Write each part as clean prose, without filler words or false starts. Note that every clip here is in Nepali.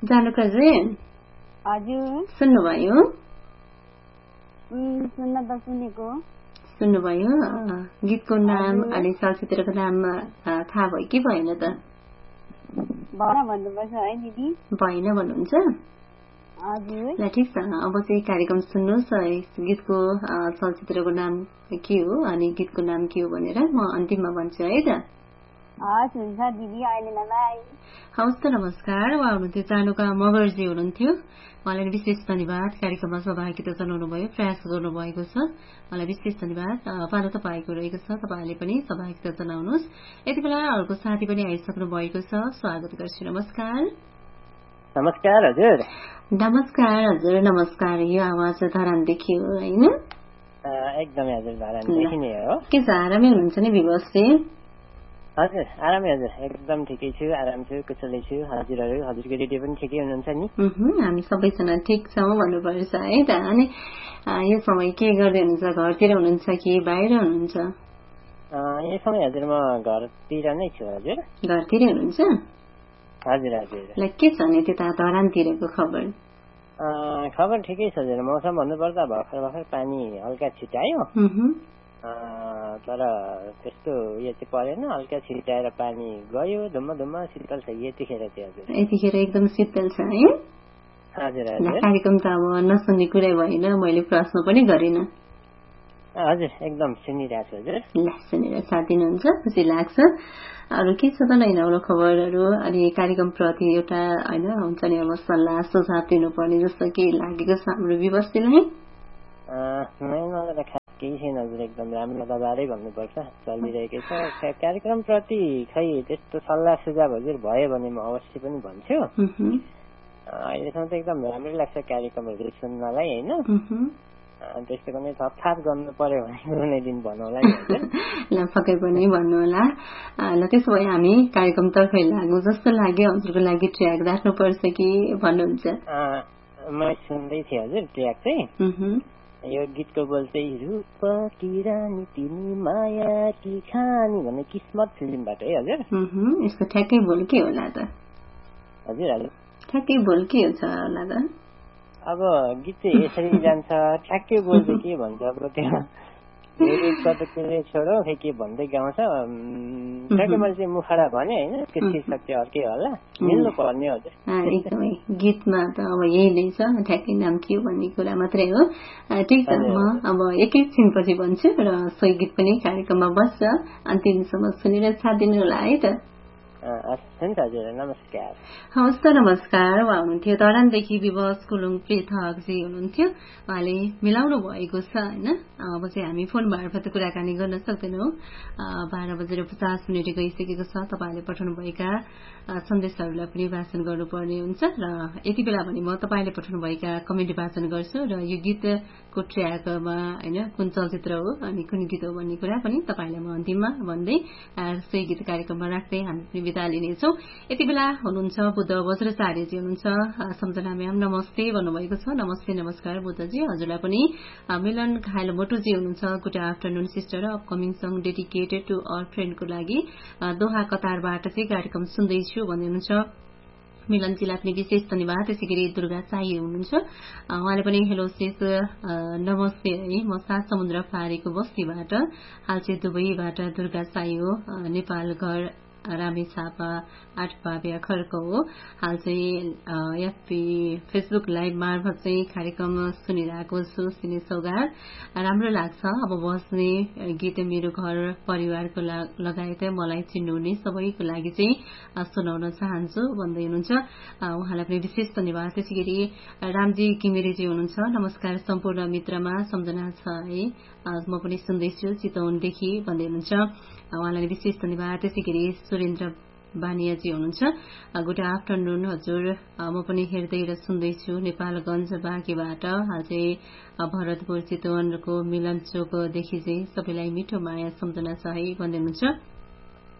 जानुकाजी हजुर सुन्नुभयो? सुन्न त सुनेको। सुन्नुभयो? गीतको नाम अनि चलचित्रको नाम थाहा भयो कि भएन त? भएन भन्नुपर्छ है दिदी। भएन भन्नुहुन्छ? हजुर। ल ठिक छ, अब चाहिँ कार्यक्रम सुन्नुहोस्। गीतको चलचित्रको नाम के हो अनि गीतको नाम के हो भनेर म अन्तिममा भन्छु है त। हस् हुन्छ दिदी, अहिले बाई। हवस् त, नमस्कार। उहाँ हुनुहुन्थ्यो जानुका मगरजी हुनुहुन्थ्यो। उहाँलाई विशेष धन्यवाद, कार्यक्रममा सहभागिता जनाउनु भयो, प्रयास गर्नुभएको छ। मलाई विशेष धन्यवाद। पालो तपाईँको रहेको छ, तपाईँले पनि सहभागिता जनाउनुहोस्। यति बेला अर्को साथी पनि आइसक्नु भएको छ, स्वागत गर्छु। नमस्कार। नमस्कार हजुर। नमस्कार हजुर, नमस्कार। यो आवाज धरानदेखि हो होइन? एकदमै हजुर, धरानदेखि नै हो। के छ, आरामै हुनुहुन्छ नि विवशले? हजुर आरामै हजुर, एकदम ठिकै छु, आराम छु, कुशलै छु। हजुरको रेडियो पनि ठिकै हुनुहुन्छ नि? हामी सबैजना ठिक छौँ भन्नुपर्छ है त। अनि यो समय के गर्दै हुनुहुन्छ? घरतिर हुनुहुन्छ कि बाहिर हुनुहुन्छ? यो समय हजुर म घरतिर नै छु हजुर। घरतिरै हुनुहुन्छ? हजुर हजुर। ल के छ नि त्यता धरानतिरको खबर? खबर ठिकै छ हजुर। मौसम भन्नुपर्दा भर्खर पानी हल्का छिटायो, तर त्यस्तो उयो चाहिँ परेन। हल्का छिटाएर पानी गयो, धुम्म शीतल छ यतिखेर चाहिँ हजुर। यतिखेर एकदम शीतल छ है? हजुर हजुर। कार्यक्रम त अब नसुन्ने कुरै भएन, मैले प्रश्न पनि गरिनँ। हजुर एकदम सुनिरहेको छु हजुर। ल सुनेर साथ दिनुहुन्छ, खुसी लाग्छ। अरू के छ त नैनौलो खबरहरू? अनि कार्यक्रम प्रति एउटा होइन हुन्छ नि अब सल्लाह सुझाव दिनुपर्ने जस्तो के लागेको छ हाम्रो व्यवस्थालाई? केही छैन हजुर, एकदम राम्रो दबारै भन्नुपर्छ, चलिरहेकै छ। कार्यक्रम प्रति खै त्यस्तो सल्लाह सुझाव हजुर भयो भने म अवश्य पनि भन्छु। अहिलेसम्म त एकदम राम्रै लाग्छ कार्यक्रमहरू सुन्नलाई होइन। त्यस्तो कुनै थपथाप गर्नु पर्यो भने कुनै दिन भन्नुहोला नि हजुर। ल पक्कै पनि भन्नुहोला। ल त्यसो भए हामी कार्यक्रमतर्फै लागौँ जस्तो लाग्यो। हजुरको लागि ट्र्याक राख्नुपर्छ कि भन्नुहुन्छ? म सुन्दै थिएँ हजुर ट्र्याक चाहिँ। यो गीतको बोल चाहिँ रूप की रानी तिमी माया की खानी भन्ने किस्मत फिल्मबाट है हजुर। यसको ठ्याक्कै बोल के होला त? हजुर हजुर, ठ्याक्कै बोल के हुन्छ होला त? अब गीत चाहिँ यसरी जान्छ, ठ्याक्कै बोल चाहिँ के भन्छ अब त्यो छोडो खै के भन्दै गाउँछ। ठ्याक्कै मैले चाहिँ मुखडा भने होइन, त्यो शीर्षक चाहिँ अर्कै होला, मिल्नु पर्ने हजुर। एकदमै गीतमा त अब यही नै छ, ठ्याक्कै नाम के हो भन्ने कुरा मात्रै हो। ठिक छ, म अब एकैछिनपछि भन्छु र सोही गीत पनि कार्यक्रममा बस्छ, अन्तिमसम्म सुनेर साथ दिनु होला है त। हुन्छ हजुर, नमस्कार। हवस् त, नमस्कार। उहाँ हुनुहुन्थ्यो धरानदेखि विवश कुलुङ पृथकजी हुनुहुन्थ्यो। उहाँले मिलाउनु भएको छ होइन। अब चाहिँ हामी फोन मार्फत कुराकानी गर्न सक्दैनौँ। 12:50 गइसकेको छ। तपाईँले पठाउनुभएका सन्देशहरूलाई पनि वाचन गर्नुपर्ने हुन्छ र यति बेला भने म तपाईँले पठाउनुभएका कमेन्ट वाचन गर्छु र यो गीतको ट्र्याकमा होइन कुन चलचित्र हो अनि कुन गीत हो भन्ने कुरा पनि तपाईँलाई म अन्तिममा भन्दै सोही गीत कार्यक्रममा राख्दै हामी पनि बिदा लिनेछौँ। यति बेला हुनुहुन्छ बुद्ध वज्राचार्यजी हुनुहुन्छ। सम्झना म्याम नमस्ते भन्नुभएको छ। नमस्ते नमस्कार बुद्धजी, हजुरलाई पनि। मिलन घायल मोटुजी हुनुहुन्छ। Good afternoon sister, upcoming song dedicated to or फ्रेन्डको लागि दोहा कतारबाट चाहिँ कार्यक्रम सुन्दैछु भन्दै हुनुहुन्छ। मिलनजीलाई पनि विशेष धन्यवाद। त्यसै गरी दुर्गा साई हुनुहुन्छ। उहाँले पनि हेलो शेष नमस्ते है, म 7 समुद्र पारेको बस्तीबाट, हाल चाहिँ दुबईबाट दुर्गा साई हो। नेपाल घर रामेछापा 8 पाव्या खर्क हो। हाल चाहिँ एफपी फेसबुक लाइभ मार्फत चाहिँ कार्यक्रम सुनिरहेको छु। सिने सौगात राम्रो लाग्छ। अब बस्ने गीत मेरो घर परिवारको लगायत मलाई चिन्नुहुने सबैको लागि चाहिँ सुनाउन चाहन्छु भन्दै हुनुहुन्छ। उहाँलाई पनि विशेष धन्यवाद। त्यसै गरी रामजी किमिरेजी हुनुहुन्छ। नमस्कार सम्पूर्ण मित्रमा, सम्झना छ है, म पनि सुन्दैछु चितवनदेखि भन्दै हुनुहुन्छ। उहाँलाई विशेष धन्यवाद। त्यसै गरी सुरेन्द्र बानियाजी हुनुहुन्छ। गुड आफ्टरनुन हजुर, म पनि हेर्दै र सुन्दैछु नेपालगञ्ज बाँकीबाट, हाल चाहिँ भरतपुर चितवनको मिलन चोकदेखि चाहिँ सबैलाई मिठो माया सम्झना छ है भन्दै हुनुहुन्छ।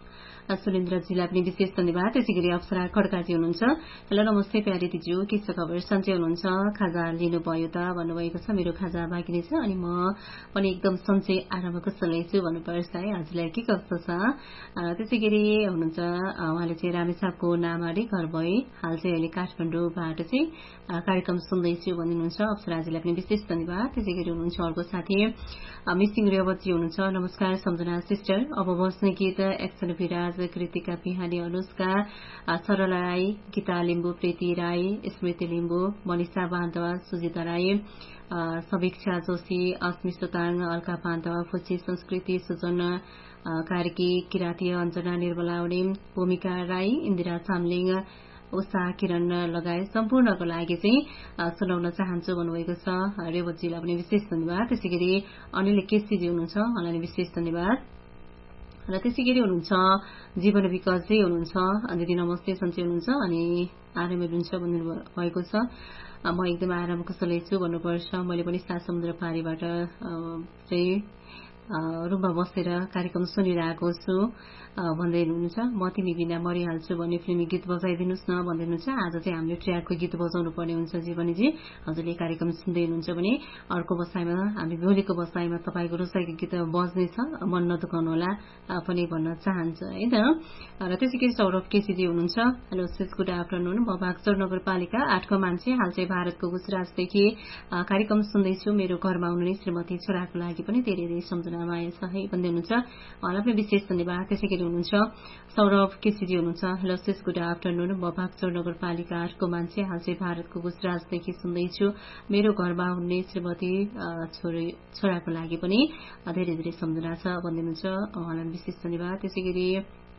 सुरेन्द्रजीलाई पनि विशेष धन्यवाद। त्यसै गरी अप्सरा खड्काजी हुनुहुन्छ, हेलो नमस्ते प्यारी दिज्यू, के छ खबर, सन्चै हुनुहुन्छ, खाजा लिनुभयो त भन्नुभएको छ। मेरो खाजा बाँकी नै छ अनि म पनि एकदम सन्चै आराम कुशलै छु भन्नुपर्छ है। हजुरलाई के कस्तो छ? त्यसै गरी हुनुहुन्छ उहाँले चाहिँ रामेछापको नामाडी घर भई हाल चाहिँ अहिले काठमाडौँबाट चाहिँ कार्यक्रम सुन्दैछु भनिदिनुहुन्छ। अप्सराजीलाई पनि विशेष धन्यवाद। त्यसै गरी हुनुहुन्छ अर्को साथी मिसिङ रेवती हुनुहुन्छ, नमस्कार सम्झना सिस्टर, अब बस्ने गीत एक्सन विराज, कृतिका पिहानी, अनुष्का, सरला राई, गीता लिम्बू, प्रीति राई, स्मृति लिम्बू, मनिषा बान्तवा, सुजिता राई, समीक्षा जोशी, अस्मी सुताङ, अल्का बान्तवा, फुची संस्कृति, सुजन कार्की, किराती अञ्जना, निर्मला उडेम, भूमिका राई, इन्दिरा चामलिङ, उषा किरण लगायत सम्पूर्णको लागि चाहिँ सुनाउन चाहन्छु भन्नुभएको छ। रेवतजीलाई पनि विशेष धन्यवाद। त्यसै गरी अनिल केसीजी हुनुहुन्छ, उहाँलाई विशेष धन्यवाद। र त्यसै गरी हुनुहुन्छ जीवन विकासजी हुनुहुन्छ, दिदी नमस्ते, सन्चै हुनुहुन्छ अनि आराम हुनुहुन्छ भन्नुभएको छ। म एकदम आराम कुशलै छु भन्नुपर्छ। मैले पनि सात समुद्र पारीबाट चाहिँ रूममा बसेर कार्यक्रम सुनिरहेको छु भन्दै हुनुहुन्छ। म तिमी बिना मरिहाल्छु भन्ने फिल्मी गीत बजाइदिनुहोस् न भन्दै हुनुहुन्छ। आज चाहिँ हामीले ट्र्याकको गीत बजाउनु पर्ने हुन्छ जीवनीजी, हजुरले कार्यक्रम सुन्दै हुनुहुन्छ भने अर्को बसाइमा हामी भोलिको बसाइमा तपाईँको रुचाइको गीत बज्नेछ, मन नदुखाउनु होला पनि भन्न चाहन्छु है त। र त्यसै गरी सौरभ केसीजी हुनुहुन्छ, हेलो सिस, गुड आफ्टरनुन, म बागचौर नगरपालिका 8 को मान्छे, हाल चाहिँ भारतको गुजरातदेखि कार्यक्रम सुन्दैछु, मेरो घरमा आउनु नै श्रीमती छोराको लागि पनि धेरै धेरै सम्झना माया छ है भन्दै हुनुहुन्छ। उहाँलाई पनि विशेष धन्यवाद। त्यसै गरी हुनुहुन्छ सौरभ केसीजी हुनुहुन्छ, हेलो सिस, गुड आफ्टरनुन, म बागचौर नगरपालिका 8 को मान्छे, हाल चाहिँ भारतको गुजरातदेखि सुन्दैछु, मेरो घरमा हुने श्रीमती छोराको लागि पनि धेरै धेरै सम्झना छ भन्दै हुनुहुन्छ। उहाँलाई विशेष धन्यवाद। त्यसै गरी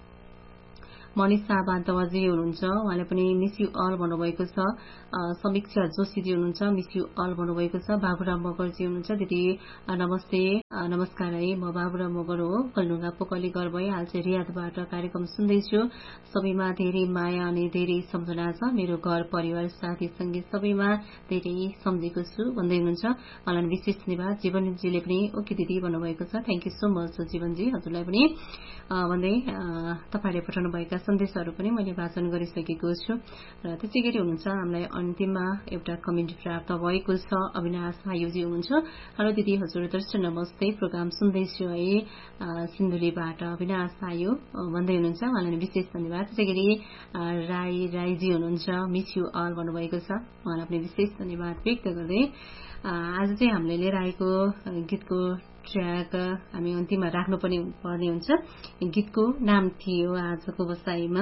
मनिषा बान्तवाजी हुनुहुन्छ, उहाँले पनि मिस यु अल भन्नुभएको छ। समीक्षा जोशीजी हुनुहुन्छ, मिस यु अल भन्नुभएको छ। बाबुराम मगरजी हुनुहुन्छ, दिदी नमस्ते, नमस्कार है, म बाबुराम मगर हो, कलढुङ्गा पोकली घर भई हाल चाहिँ रियादबाट कार्यक्रम सुन्दैछु, सबैमा धेरै माया अनि धेरै सम्झना छ, मेरो घर परिवार साथी सङ्गी सबैमा धेरै सम्झेको छु भन्दै हुनुहुन्छ। उहाँलाई विशेष धन्यवाद। जीवनजीले पनि ओके दिदी भन्नुभएको छ, थ्याङ्क यू सो मच जीवनजी, हजुरलाई पनि भन्दै तपाईँले पठाउनु भएका सन्देशहरू पनि मैले वाचन गरिसकेको छु। र त्यसै गरी हुनुहुन्छ हामीलाई अन्तिममा एउटा कमेन्ट प्राप्त भएको छ। अविनाश आयुजी हुनुहुन्छ, हेलो दिदी हजुर दर्शन नमस्ते, प्रोग्राम सुन्दैछु है, सिन्धुलीबाट अविनाश आयु भन्दै हुनुहुन्छ, उहाँलाई विशेष धन्यवाद। त्यसै गरी राईजी हुनुहुन्छ, मिस यु अल भन्नुभएको छ, उहाँलाई पनि विशेष धन्यवाद व्यक्त गर्दै आज चाहिँ हामीले लिएर आएको गीतको ट्र्याक हामी अन्तिममा राख्नुपर्ने हुन्छ। गीतको नाम थियो आजको बसाइमा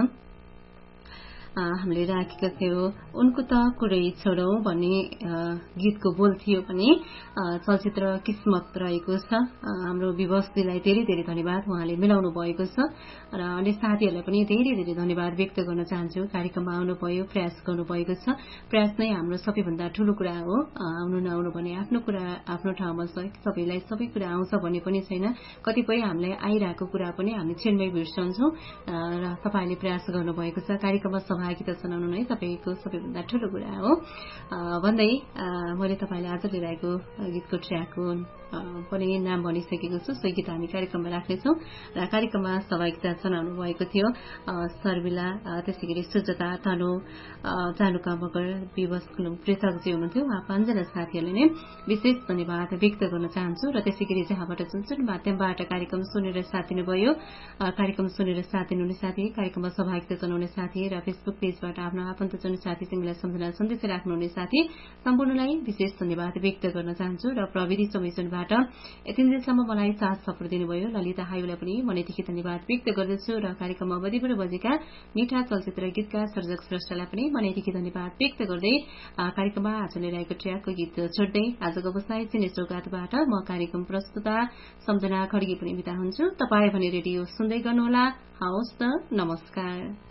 हामीले राखेका थियौँ उनको त कुरै छोडौं भन्ने गीतको बोल थियो भने चलचित्र किस्मत रहेको छ। हाम्रो विवशजीलाई धेरै धेरै धन्यवाद, उहाँले मिलाउनु भएको छ र अन्य साथीहरूलाई पनि धेरै धेरै धन्यवाद व्यक्त गर्न चाहन्छु। कार्यक्रममा आउनुभयो, प्रयास गर्नुभएको छ, प्रयास नै हाम्रो सबैभन्दा ठूलो कुरा हो। आउनु नआउनु भने आफ्नो कुरा आफ्नो ठाउँमा छ, सबैलाई सबै कुरा आउँछ भन्ने पनि छैन, कतिपय हामीलाई आइरहेको कुरा पनि हामी छिनमै बिर्सन्छौँ र तपाईँले प्रयास गर्नुभएको छ। कार्यक्रममा सहभागिता जनाउनु नै तपाईँको सबैभन्दा ठूलो कुरा हो भन्दै मैले तपाईँलाई आज लिएर आएको गीतको ट्र्याकको पनि नाम भनिसकेको छु। सोही गीत हामी कार्यक्रममा राख्नेछौँ र कार्यक्रममा सहभागिता जनाउनु भएको थियो शर्मिला, त्यसै गरी सुजता, तनु, जानुका मगर, विवश कुलुङ पृथकजी हुनुहुन्थ्यो। उहाँ 5 जना साथीहरूले नै विशेष धन्यवाद व्यक्त गर्न चाहन्छु। र त्यसै गरी जहाँबाट जुन माध्यमबाट कार्यक्रम सुनेर साथ दिनुभयो, कार्यक्रम सुनेर साथ दिनुहुने साथी, कार्यक्रममा सहभागिता जनाउने साथी र फेसबुक पेजबाट आफ्नो आफन्तजन साथीसँगलाई सम्झना सन्देश राख्नुहुने साथी सम्पूर्णलाई विशेष धन्यवाद व्यक्त गर्न चाहन्छु। र प्रविधि संयोजनबाट यतिन्जेलसम्म मलाई साथ सपोर्ट दिनुभयो ललिता हाईलाई पनि मनैदेखि धन्यवाद व्यक्त गर्दछु र कार्यक्रममा अवधिबाट बजेका मिठा चलचित्र गीतका सर्जक श्रेष्ठलाई पनि मनैदेखि धन्यवाद व्यक्त गर्दै कार्यक्रममा आज लिएर आएको ट्र्याकको गीत छोड्दै आजको बसाई सिने चौकातबाट म कार्यक्रम प्रस्तुता सम्झना खड्गी पनि बिदा हुन्छु। तपाईँ भने रेडियो सुन्दै गर्नुहोला। हवस् त, नमस्कार।